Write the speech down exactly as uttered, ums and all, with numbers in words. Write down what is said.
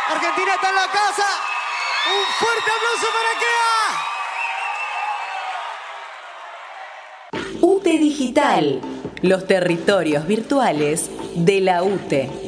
Argentina está en la casa. Un fuerte aplauso para Kea. U T E Digital, los territorios virtuales de la U T E.